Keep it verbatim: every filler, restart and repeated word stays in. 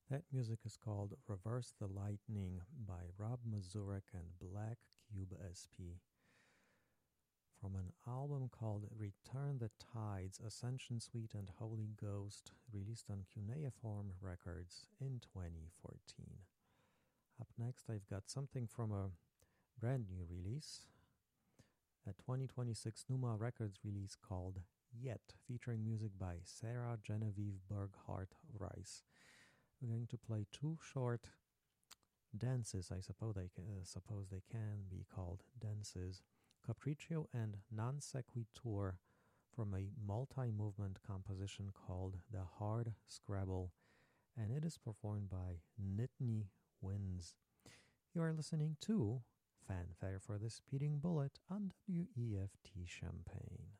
That music is called Reverse the Lightning by Rob Mazurek and Black Cube S P from an album called Return the Tides, Ascension Suite and Holy Ghost, released on Cuneiform Records in twenty fourteen. Up next, I've got something from a brand new release, a twenty twenty-six Numa Records release called Yet, featuring music by Sarah Genevieve Burghardt Rice. We're going to play two short dances, I suppose they, uh, suppose they can be called dances, Capriccio and Non Sequitur, from a multi-movement composition called The Hard Scrabble, and it is performed by Nittany Winds. You are listening to Fanfare for the Speeding Bullet on W E F T Champaign.